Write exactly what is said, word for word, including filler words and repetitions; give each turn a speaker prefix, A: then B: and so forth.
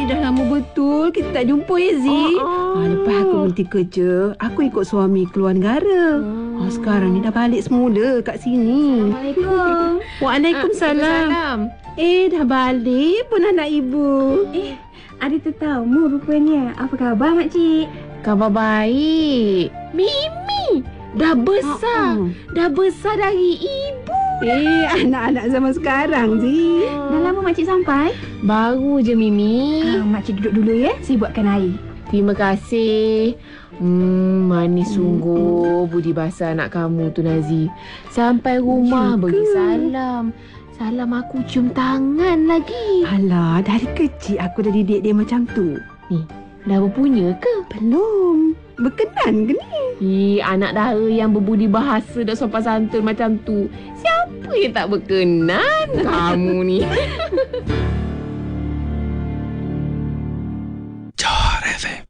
A: dah lama betul kita tak jumpa ya, Zik.
B: Oh, oh.
A: Ha, lepas aku berhenti kerja, aku ikut suami keluar negara.
B: Hmm.
A: Ha, sekarang ni dah balik semula kat sini.
C: Assalamualaikum.
A: Waalaikumsalam.
B: Salam.
A: Eh, dah balik pun anak ibu.
C: Eh, ada tetamu rupanya. Apa khabar makcik?
B: Khabar baik. Mimi dah besar.
A: Ha, ha.
B: Dah besar dari ibu.
A: Eh, anak-anak zaman sekarang, Zik.
C: Dah lama makcik sampai?
B: Baru je Mimi.
C: Ah, makcik duduk dulu ya. Saya buatkan air.
B: Terima kasih. Hmm, manis sungguh budi bahasa anak kamu tu, Nazi. Sampai rumah
A: Ya
B: beri
A: ke?
B: salam. Salam aku cium tangan lagi.
A: Alah, dari kecil aku dah didik dia macam tu.
B: Ni, dah berpunya ke?
A: Belum. Berkenan ke ni?
B: Ih, anak dara yang berbudi bahasa dan sopan santun macam tu. Siapa yang tak berkenan? Kamu ni.
D: Johor F M.